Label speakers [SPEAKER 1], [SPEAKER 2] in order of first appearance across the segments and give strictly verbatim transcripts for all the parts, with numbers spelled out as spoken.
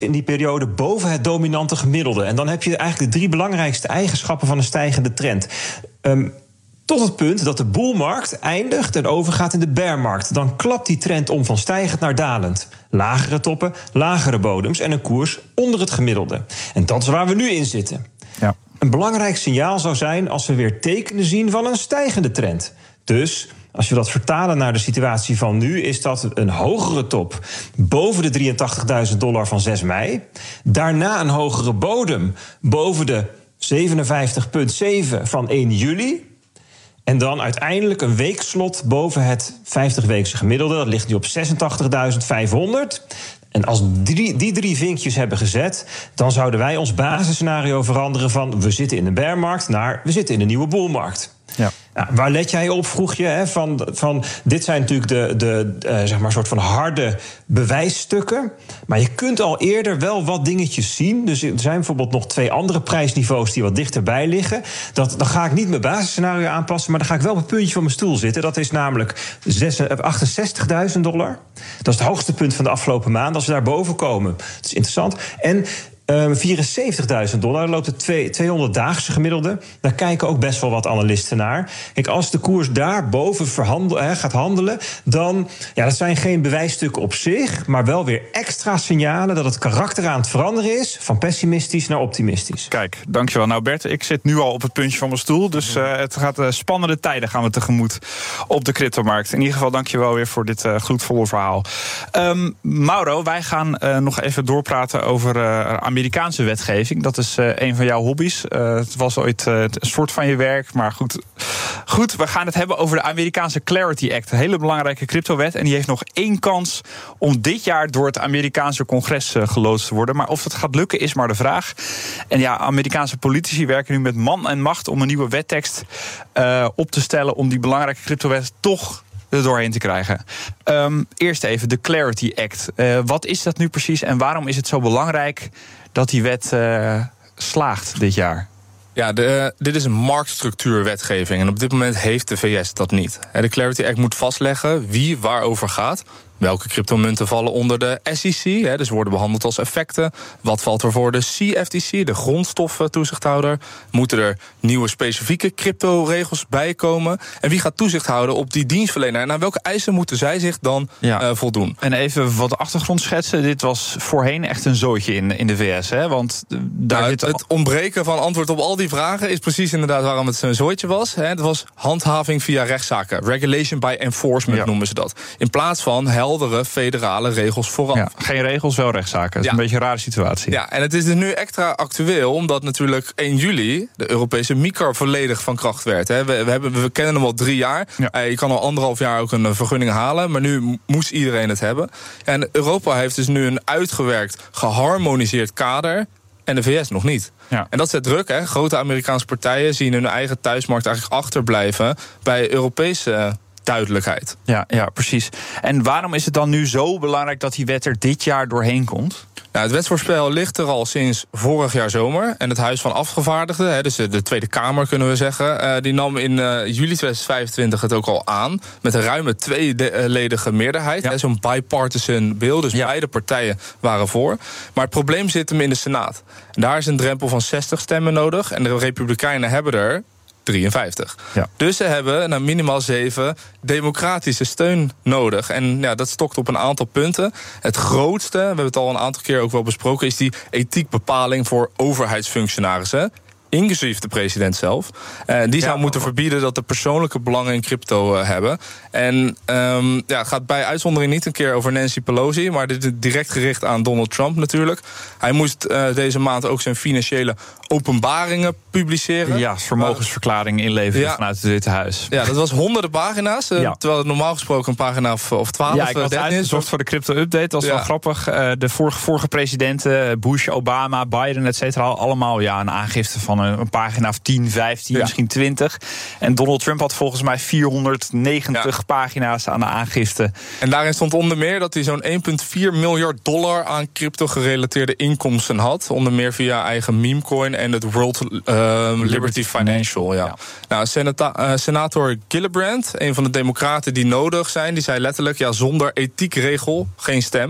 [SPEAKER 1] in die periode boven het dominante gemiddelde. En dan heb je eigenlijk de drie belangrijkste eigenschappen van een stijgende trend. Um, tot het punt dat de boelmarkt eindigt en overgaat in de bearmarkt. Dan klapt die trend om van stijgend naar dalend. Lagere toppen, lagere bodems en een koers onder het gemiddelde. En dat is waar we nu in zitten. Ja. Een belangrijk signaal zou zijn als we weer tekenen zien van een stijgende trend. Dus als we dat vertalen naar de situatie van nu, is dat een hogere top boven de drieëntachtigduizend dollar van zes mei. Daarna een hogere bodem boven de zevenenvijftig komma zeven van één juli. En dan uiteindelijk een weekslot boven het vijftig-weekse gemiddelde. Dat ligt nu op zesentachtigduizend vijfhonderd. En als die, die drie vinkjes hebben gezet, dan zouden wij ons basisscenario veranderen van we zitten in een bearmarkt naar we zitten in een nieuwe boelmarkt. Ja. Nou, waar let jij op, vroeg je? Hè, van, van, dit zijn natuurlijk de, de uh, zeg maar soort van harde bewijsstukken. Maar je kunt al eerder wel wat dingetjes zien. Dus er zijn bijvoorbeeld nog twee andere prijsniveaus die wat dichterbij liggen. Dat, dan ga ik niet mijn basisscenario aanpassen, maar dan ga ik wel op het puntje van mijn stoel zitten. Dat is namelijk achtenzestigduizend dollar. Dat is het hoogste punt van de afgelopen maand. Als we daar boven komen, dat is interessant. En Uh, vierenzeventigduizend dollar loopt het tweehonderddaagse gemiddelde. Daar kijken ook best wel wat analisten naar. Kijk, als de koers daarboven verhandel, hè, gaat handelen, dan, ja, dat zijn geen bewijsstukken op zich, maar wel weer extra signalen dat het karakter aan het veranderen is van pessimistisch naar optimistisch.
[SPEAKER 2] Kijk, dankjewel. Nou Bert, ik zit nu al op het puntje van mijn stoel, dus uh, het gaat uh, spannende tijden gaan we tegemoet op de cryptomarkt. In ieder geval dankjewel weer voor dit uh, gloedvolle verhaal. Um, Mauro, wij gaan uh, nog even doorpraten over uh, Amerika. Amerikaanse wetgeving, dat is uh, een van jouw hobby's. Uh, het was ooit uh, een soort van je werk, maar goed. Goed, we gaan het hebben over de Amerikaanse Clarity Act. Een hele belangrijke cryptowet. En die heeft nog één kans om dit jaar door het Amerikaanse congres uh, geloodst te worden. Maar of dat gaat lukken is maar de vraag. En ja, Amerikaanse politici werken nu met man en macht om een nieuwe wettekst uh, op te stellen om die belangrijke cryptowet toch er doorheen te krijgen. Um, eerst even de Clarity Act. Uh, wat is dat nu precies en waarom is het zo belangrijk dat die wet uh, slaagt dit jaar?
[SPEAKER 3] Ja, de, dit is een marktstructuurwetgeving en op dit moment heeft de V S dat niet. De Clarity Act moet vastleggen wie waarover gaat. Welke cryptomunten vallen onder de S E C, hè, dus worden behandeld als effecten. Wat valt er voor de C F T C, de grondstoffentoezichthouder? Moeten er nieuwe specifieke cryptoregels bij komen? En wie gaat toezicht houden op die dienstverlener? En aan welke eisen moeten zij zich dan ja. uh, voldoen?
[SPEAKER 2] En even wat achtergrond schetsen. Dit was voorheen echt een zootje in, in de V S, hè? Want daar
[SPEAKER 3] nou,
[SPEAKER 2] zit
[SPEAKER 3] het, het ontbreken van antwoord op al die vragen is precies inderdaad waarom het zo'n zootje was. Hè? Het was handhaving via rechtszaken. Regulation by enforcement ja. noemen ze dat. In plaats van heldere federale regels vooraf.
[SPEAKER 2] Ja, geen regels, wel rechtszaken. Dat is ja. een beetje een rare situatie.
[SPEAKER 3] Ja, en het is dus nu extra actueel, omdat natuurlijk één juli de Europese M I C A R volledig van kracht werd. Hè. We, we, hebben, we kennen hem al drie jaar. Ja. Uh, je kan al anderhalf jaar ook een vergunning halen, maar nu moest iedereen het hebben. En Europa heeft dus nu een uitgewerkt, geharmoniseerd kader. En de V S nog niet. Ja. En dat zet druk. Hè. Grote Amerikaanse partijen zien hun eigen thuismarkt eigenlijk achterblijven bij Europese duidelijkheid.
[SPEAKER 2] Ja, ja, precies. En waarom is het dan nu zo belangrijk dat die wet er dit jaar doorheen komt?
[SPEAKER 3] Nou, het wetsvoorspel ligt er al sinds vorig jaar zomer. En het Huis van Afgevaardigden, hè, dus de Tweede Kamer kunnen we zeggen, uh, die nam in uh, juli tweeduizend vijfentwintig het ook al aan. Met een ruime tweeledige meerderheid. Ja. Zo'n bipartisan bill, dus ja. beide partijen waren voor. Maar het probleem zit hem in de Senaat. En daar is een drempel van zestig stemmen nodig. En de Republikeinen hebben er drieënvijftig. Ja. Dus ze hebben nou, minimaal zeven democratische steun nodig. En ja, dat stokt op een aantal punten. Het grootste, we hebben het al een aantal keer ook wel besproken, is die ethiekbepaling voor overheidsfunctionarissen. Inclusief de president zelf. Uh, die zou ja, moeten verbieden dat de persoonlijke belangen in crypto uh, hebben. En um, ja, het gaat bij uitzondering niet een keer over Nancy Pelosi, maar dit is direct gericht aan Donald Trump natuurlijk. Hij moest uh, deze maand ook zijn financiële openbaringen publiceren.
[SPEAKER 2] Ja, vermogensverklaring inleveren ja. vanuit het Witte Huis.
[SPEAKER 3] Ja, dat was honderden pagina's. Uh, ja. Terwijl het normaal gesproken een pagina of, of twaalf
[SPEAKER 2] ja, ik had uitgezocht voor de crypto-update. Dat was ja. wel grappig. Uh, de vorige, vorige presidenten, Bush, Obama, Biden, et cetera, allemaal ja, een aangifte van een, een pagina of tien, vijftien, ja. misschien twintig. En Donald Trump had volgens mij vierhonderdnegentig ja. pagina's aan de aangifte.
[SPEAKER 3] En daarin stond onder meer dat hij zo'n één komma vier miljard dollar aan crypto-gerelateerde inkomsten had. Onder meer via eigen memecoin en het World uh, Liberty, Liberty Financial. Ja. Ja. Nou, senata- uh, senator Gillibrand, een van de democraten die nodig zijn, die zei letterlijk, ja, zonder ethiekregel geen stem.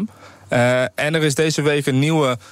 [SPEAKER 3] Uh, en er is deze week een nieuwe